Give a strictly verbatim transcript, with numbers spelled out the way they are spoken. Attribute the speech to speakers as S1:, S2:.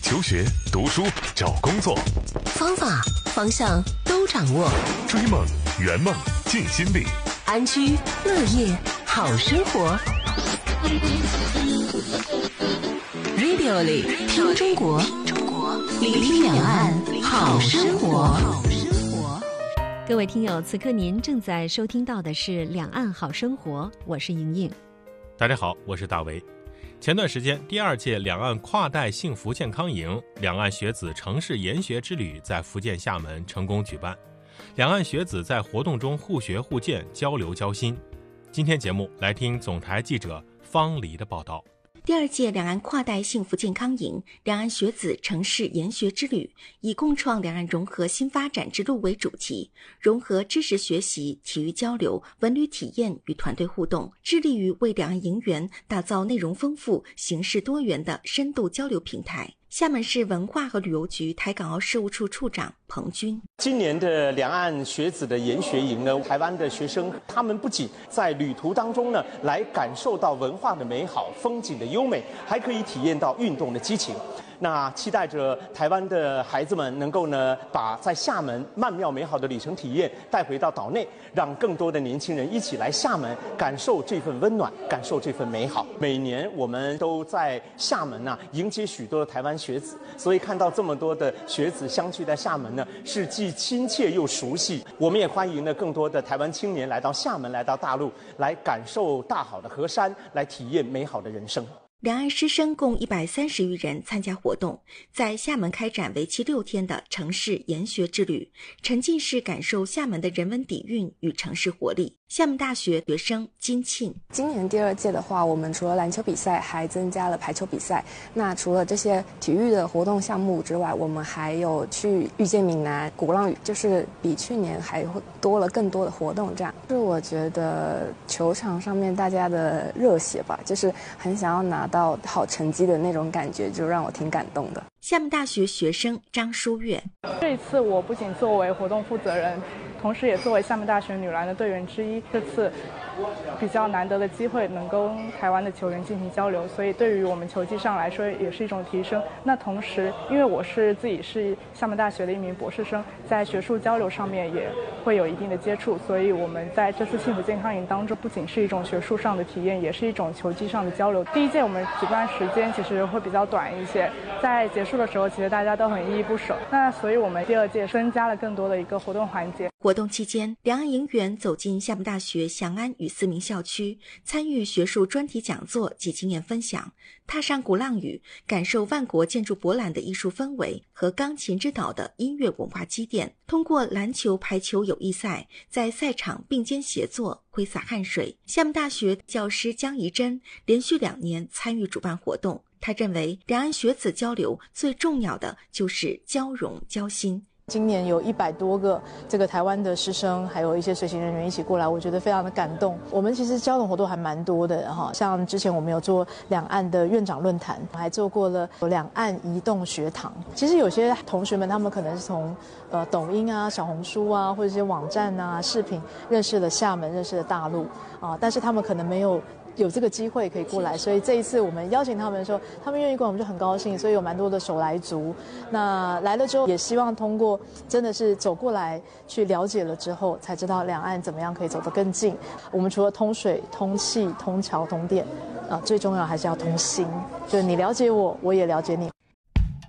S1: 求学、读书、找工作，
S2: 方法、方向都掌握。
S1: 追梦、圆梦、尽心力，
S2: 安居乐业好生活。Radio 里听中国，聆听两岸好生活。
S3: 各位听友，此刻您正在收听到的是《两岸好生活》，我是莹莹。
S4: 大家好，我是大为。前段时间，第二届两岸跨代幸福健康营、两岸学子城市研学之旅在福建厦门成功举办。两岸学子在活动中互学互鉴，交流交心。今天节目来听总台记者方黎的报道。
S5: 第二届两岸跨代幸福健康营、两岸学子城市研学之旅，以共创两岸融合新发展之路为主题，融合知识学习、体育交流、文旅体验与团队互动，致力于为两岸营员打造内容丰富、形式多元的深度交流平台。厦门市文化和旅游局台港澳事务处处长彭军：
S6: 今年的两岸学子的研学营呢，台湾的学生他们不仅在旅途当中呢，来感受到文化的美好、风景的优美，还可以体验到运动的激情。那期待着台湾的孩子们能够呢，把在厦门曼妙美好的旅程体验带回到岛内，让更多的年轻人一起来厦门感受这份温暖，感受这份美好。每年我们都在厦门啊迎接许多的台湾学子，所以看到这么多的学子相聚在厦门呢，是既亲切又熟悉。我们也欢迎呢更多的台湾青年来到厦门，来到大陆，来感受大好的河山，来体验美好的人生。
S5: 两岸师生共一百三十余人参加活动，在厦门开展为期六天的城市研学之旅，沉浸式感受厦门的人文底蕴与城市活力。厦门大学学生金庆：
S7: 今年第二届的话，我们除了篮球比赛，还增加了排球比赛。那除了这些体育的活动项目之外，我们还有去遇见闽南、鼓浪屿，就是比去年还多了更多的活动。这样，就是我觉得球场上面大家的热血吧，就是很想要拿到好成绩的那种感觉，就让我挺感动的。
S5: 厦门大学学生张淑月：
S8: 这一次我不仅作为活动负责人，同时也作为厦门大学女篮的队员之一，这次比较难得的机会能够跟台湾的球员进行交流，所以对于我们球技上来说也是一种提升。那同时因为我是自己是厦门大学的一名博士生，在学术交流上面也会有一定的接触，所以我们在这次幸福健康营当中，不仅是一种学术上的体验，也是一种球技上的交流。第一届我们举办时间其实会比较短一些，在结束的时候其实大家都很依依不舍，那所以我们第二届增加了更多的一个活动环节。
S5: 活动期间，两岸营员走进厦门大学祥安与思明校区，参与学术专题讲座及经验分享，踏上鼓浪屿，感受万国建筑博览的艺术氛围和钢琴之岛的音乐文化积淀。通过篮球、排球友谊赛，在赛场并肩协作，挥洒汗水。厦门大学教师江怡珍连续两年参与主办活动，他认为两岸学子交流最重要的就是交融交心。
S9: 今年有一百多个这个台湾的师生，还有一些随行人员一起过来，我觉得非常的感动。我们其实交流活动还蛮多的哈，像之前我们有做两岸的院长论坛，还做过了两岸移动学堂。其实有些同学们他们可能是从呃抖音啊、小红书啊，或者一些网站啊、视频认识了厦门，认识了大陆啊，但是他们可能没有。有这个机会可以过来，所以这一次我们邀请他们的时候，他们愿意过来，我们就很高兴。所以有蛮多的手来族，那来了之后，也希望通过真的是走过来去了解了之后，才知道两岸怎么样可以走得更近。我们除了通水、通气、通桥、通电，啊，最重要还是要通心，就是你了解我，我也了解你。